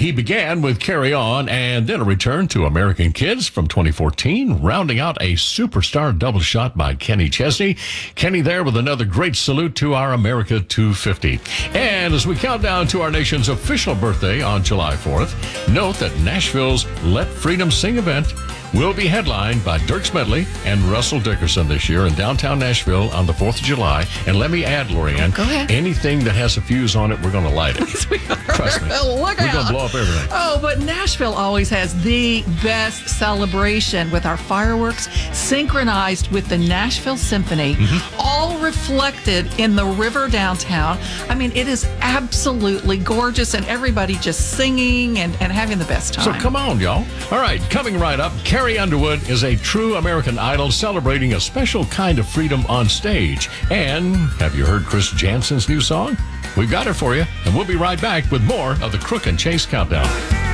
He began with Carry On and then a return to American Kids from 2014, rounding out a superstar double shot by Kenny Chesney. Kenny there with another great salute to our America 250. And as we count down to our nation's official birthday on July 4th, note that Nashville's Let Freedom Sing event will be headlined by Dierks Bentley and Russell Dickerson this year in downtown Nashville on the 4th of July. And let me add, Lorianne, go ahead. Anything that has a fuse on it, we're going to light it. Trust me. We're going to blow up everything. Oh, but Nashville always has the best celebration with our fireworks synchronized with the Nashville Symphony, all reflected in the river downtown. I mean, it is absolutely gorgeous, and everybody just singing and having the best time. So come on, y'all. All right, coming right up, Carrie Underwood is a true American Idol celebrating a special kind of freedom on stage. And have you heard Chris Jansen's new song? We've got it for you, and we'll be right back with more of the Crook and Chase Countdown.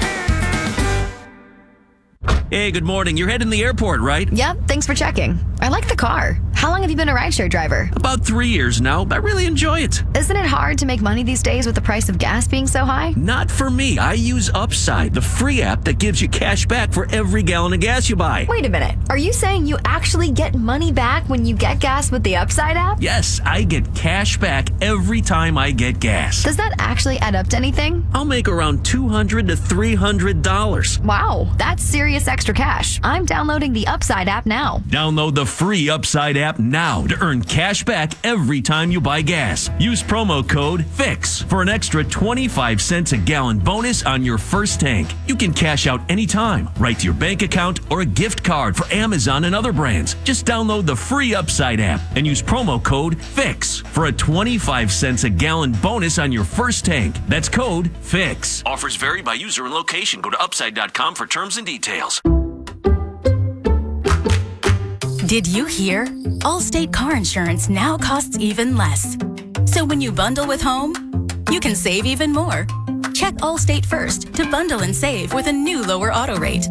Hey, good morning. You're heading to the airport, right? Yep, thanks for checking. I like the car. How long have you been a rideshare driver? About 3 years now. I really enjoy it. Isn't it hard to make money these days with the price of gas being so high? Not for me. I use Upside, the free app that gives you cash back for every gallon of gas you buy. Wait a minute. Are you saying you actually get money back when you get gas with the Upside app? Yes, I get cash back every time I get gas. Does that actually add up to anything? I'll make around $200 to $300. Wow, that's serious extra cash. I'm downloading the Upside app now. Download the free Upside app now to earn cash back every time you buy gas. Use promo code FIX for an extra 25 cents a gallon bonus on your first tank. You can cash out anytime, right to your bank account or a gift card for Amazon and other brands. Just download the free Upside app and use promo code FIX for a 25 cents a gallon bonus on your first tank. That's code FIX. Offers vary by user and location. Go to upside.com for terms and details. Did you hear? Allstate car insurance now costs even less. So when you bundle with home, you can save even more. Check Allstate first to bundle and save with a new lower auto rate.